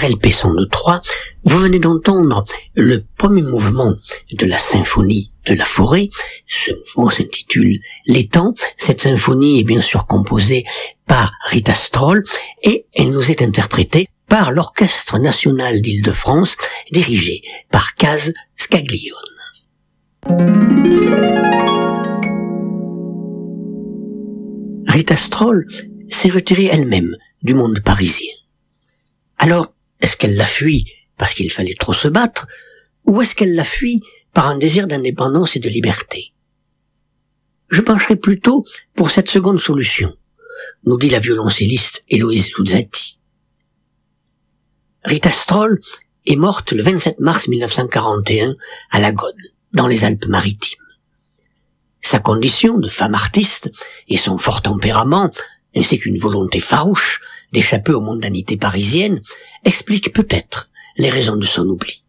RLP 102.3, vous venez d'entendre le premier mouvement de la symphonie de la forêt. Ce mouvement s'intitule L'étang. Cette symphonie est bien sûr composée par Rita Stroll et elle nous est interprétée par l'Orchestre national d'Île-de-France, dirigé par Kaz Scaglione. Rita Stroll s'est retirée elle-même du monde parisien. Alors, est-ce qu'elle l'a fui parce qu'il fallait trop se battre, ou est-ce qu'elle l'a fui par un désir d'indépendance et de liberté? Je pencherai plutôt pour cette seconde solution, nous dit la violoncelliste Héloïse Luzzati. Rita Stroll est morte le 27 mars 1941 à Lagode, dans les Alpes-Maritimes. Sa condition de femme artiste et son fort tempérament, ainsi qu'une volonté farouche d'échapper aux mondanités parisiennes, expliquent peut-être les raisons de son oubli.